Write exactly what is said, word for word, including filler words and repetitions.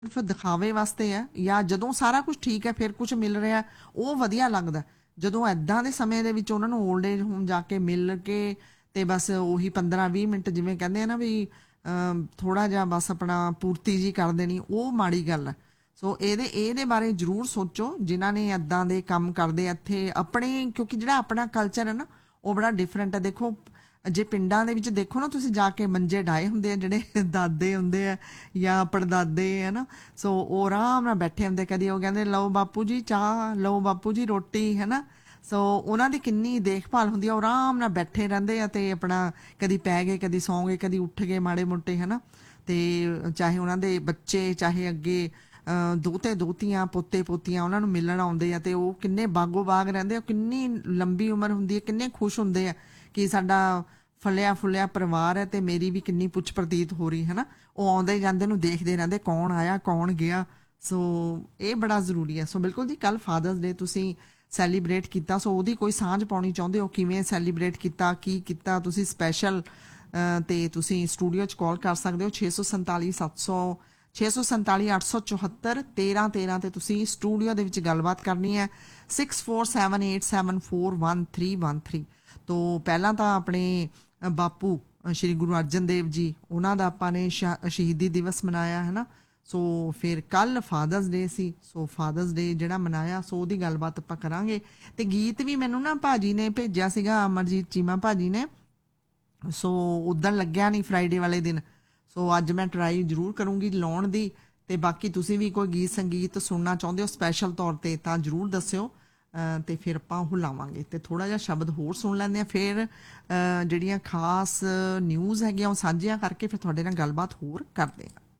ਸਿਰਫ ਦਿਖਾਵੇ ਵਾਸਤੇ ਹੈ ਜਾਂ ਜਦੋਂ ਸਾਰਾ ਕੁਝ ਠੀਕ ਹੈ ਫਿਰ ਕੁਝ ਮਿਲ ਰਿਹਾ ਉਹ ਵਧੀਆ ਲੱਗਦਾ। ਜਦੋਂ ਐਦਾਂ ਦੇ ਸਮੇਂ ਦੇ ਵਿੱਚ ਉਹਨਾਂ ਨੂੰ ਓਲਡ ਏਜ ਹੋਮ ਜਾ ਕੇ ਮਿਲ ਕੇ ਤੇ ਬਸ ਉਹੀ ਪੰਦਰਾਂ ਵੀਹ ਮਿੰਟ ਜਿਵੇਂ ਕਹਿੰਦੇ ਆ ਨਾ ਵੀ ਥੋੜਾ ਜਿਹਾ ਬਸ ਆਪਣਾ ਪੂਰਤੀ ਜੀ ਕਰ ਦੇਣੀ, ਉਹ ਮਾੜੀ ਗੱਲ ਹੈ। ਸੋ ਇਹਦੇ ਇਹਦੇ ਬਾਰੇ ਜ਼ਰੂਰ ਸੋਚੋ ਜਿਨ੍ਹਾਂ ਨੇ ਐਦਾਂ ਦੇ ਕੰਮ ਕਰਦੇ ਇੱਥੇ ਆਪਣੇ, ਕਿਉਂਕਿ ਜਿਹੜਾ ਆਪਣਾ ਕਲਚਰ ਹੈ ਨਾ ਉਹ ਬੜਾ ਡਿਫਰੈਂਟ ਹੈ। ਦੇਖੋ ਜੇ ਪਿੰਡਾਂ ਦੇ ਵਿੱਚ ਦੇਖੋ ਨਾ ਤੁਸੀਂ ਜਾ ਕੇ ਮੰਜੇ ਡਾਏ ਹੁੰਦੇ ਆ ਜਿਹੜੇ ਦਾਦੇ ਹੁੰਦੇ ਆ ਜਾਂ ਪੜਦਾਦੇ ਹੈ ਨਾ, ਸੋ ਉਹ ਆਰਾਮ ਨਾਲ ਬੈਠੇ ਹੁੰਦੇ, ਕਦੀ ਉਹ ਕਹਿੰਦੇ ਲਓ ਬਾਪੂ ਜੀ ਚਾਹ, ਲਓ ਬਾਪੂ ਜੀ ਰੋਟੀ, ਹੈ ਨਾ। ਸੋ ਉਹਨਾਂ ਦੀ ਕਿੰਨੀ ਦੇਖਭਾਲ ਹੁੰਦੀ ਆ, ਉਹ ਆਰਾਮ ਨਾਲ ਬੈਠੇ ਰਹਿੰਦੇ ਆ ਤੇ ਆਪਣਾ ਕਦੀ ਪੈ ਗਏ, ਕਦੀ ਸੌਂ ਗਏ, ਕਦੀ ਉੱਠ ਗਏ ਮਾੜੇ ਮੋਟੇ, ਹੈ ਨਾ। ਤੇ ਚਾਹੇ ਉਹਨਾਂ ਦੇ ਬੱਚੇ, ਚਾਹੇ ਅੱਗੇ ਦੋਤੇ ਦੋਤੀਆਂ, ਪੋਤੇ ਪੋਤੀਆਂ ਉਹਨਾਂ ਨੂੰ ਮਿਲਣ ਆਉਂਦੇ ਆ ਤੇ ਉਹ ਕਿੰਨੇ ਬਾਗੋ ਬਾਗ ਰਹਿੰਦੇ ਆ, ਕਿੰਨੀ ਲੰਬੀ ਉਮਰ ਹੁੰਦੀ ਹੈ, ਕਿੰਨੇ ਖੁਸ਼ ਹੁੰਦੇ ਆ ਕਿ ਸਾਡਾ ਫਲਿਆ ਫੁੱਲਿਆ ਪਰਿਵਾਰ ਹੈ ਤੇ ਮੇਰੀ ਵੀ ਕਿੰਨੀ ਪੁੱਛ ਪ੍ਰਤੀਤ ਹੋ ਰਹੀ ਹੈ ਨਾ। ਉਹ ਆਉਂਦੇ ਜਾਂਦੇ ਨੂੰ ਦੇਖਦੇ ਰਹਿੰਦੇ ਕੌਣ ਆਇਆ ਕੌਣ ਗਿਆ। ਸੋ ਇਹ ਬੜਾ ਜ਼ਰੂਰੀ ਹੈ। ਸੋ ਬਿਲਕੁਲ ਜੀ, ਕੱਲ ਫਾਦਰਸ ਡੇ ਤੁਸੀਂ ਸੈਲੀਬ੍ਰੇਟ ਕੀਤਾ, ਸੋ ਉਹਦੀ ਕੋਈ ਸਾਂਝ ਪਾਉਣੀ ਚਾਹੁੰਦੇ ਹੋ, ਕਿਵੇਂ ਸੈਲੀਬ੍ਰੇਟ ਕੀਤਾ, ਕੀ ਕੀਤਾ ਤੁਸੀਂ ਸਪੈਸ਼ਲ, ਤੇ ਤੁਸੀਂ ਸਟੂਡੀਓ 'ਚ ਕਾਲ ਕਰ ਸਕਦੇ ਹੋ ਛੇ ਸੌ ਸੰਤਾਲੀ ਸੱਤ ਸੌ ਛੇ ਸੌ ਸੰਤਾਲੀ ਅੱਠ ਸੌ ਚੁਹੱਤਰ ਤੇਰਾਂ ਤੇਰਾਂ 'ਤੇ ਤੁਸੀਂ ਸਟੂਡੀਓ ਦੇ ਵਿੱਚ ਗੱਲਬਾਤ ਕਰਨੀ ਹੈ six four seven eight seven four one three one three. ਤੋਂ ਪਹਿਲਾਂ ਤਾਂ ਆਪਣੇ ਬਾਪੂ ਸ਼੍ਰੀ ਗੁਰੂ ਅਰਜਨ ਦੇਵ ਜੀ ਉਹਨਾਂ ਦਾ ਆਪਾਂ ਨੇ ਸ਼ਾ ਸ਼ਹੀਦੀ ਦਿਵਸ ਮਨਾਇਆ ਹੈ ਨਾ। ਸੋ ਫਿਰ ਕੱਲ ਫਾਦਰਸ ਡੇ ਸੀ, ਸੋ ਫਾਦਰਸ ਡੇ ਜਿਹੜਾ ਮਨਾਇਆ ਸੋ ਉਹਦੀ ਗੱਲਬਾਤ ਆਪਾਂ ਕਰਾਂਗੇ। ਤੇ ਗੀਤ ਵੀ ਮੈਨੂੰ ਨਾ ਭਾਜੀ ਨੇ ਭੇਜਿਆ ਸੀਗਾ, ਅਮਰਜੀਤ ਚੀਮਾ ਭਾਜੀ ਨੇ, ਸੋ ਉਦਣ ਲੱਗਿਆ ਨਹੀਂ ਫਰਾਈਡੇ ਵਾਲੇ ਦਿਨ। ਸੋ ਅੱਜ ਮੈਂ ਟਰਾਈ ਜ਼ਰੂਰ ਕਰੂੰਗੀ ਲਾਉਣ ਦੀ। ਤੇ ਬਾਕੀ ਤੁਸੀਂ ਵੀ ਕੋਈ ਗੀਤ ਸੰਗੀਤ ਸੁਣਨਾ ਚਾਹੁੰਦੇ ਹੋ ਸਪੈਸ਼ਲ ਤੌਰ 'ਤੇ ਤਾਂ ਜ਼ਰੂਰ ਦੱਸਿਓ, ਤੇ ਫਿਰ ਆਪਾਂ ਉਹ ਲਾਵਾਂਗੇ। ਤੇ ਥੋੜਾ ਜਿਹਾ ਸ਼ਬਦ ਹੋਰ ਸੁਣ ਲੈਂਦੇ ਆ, ਫਿਰ ਜਿਹੜੀਆਂ ਖਾਸ ਨਿਊਜ਼ ਹੈਗੀਆਂ ਉਹ ਸਾਂਝੀਆਂ ਕਰਕੇ ਫਿਰ ਤੁਹਾਡੇ ਨਾਲ ਗੱਲਬਾਤ ਹੋਰ ਕਰਦੇ ਆ।